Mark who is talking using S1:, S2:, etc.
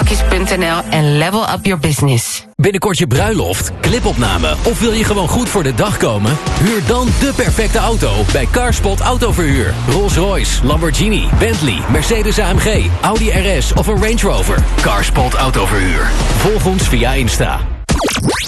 S1: carspotmonkeys.nl en level up your business.
S2: Binnenkort je bruiloft, clipopname of wil je gewoon goed voor de dag komen? Huur dan de perfecte auto bij Carspot Autoverhuur. Rolls-Royce, Lamborghini, Bentley, Mercedes-AMG, Audi RS of een Range Rover. Carspot Autoverhuur. Volg ons via Insta.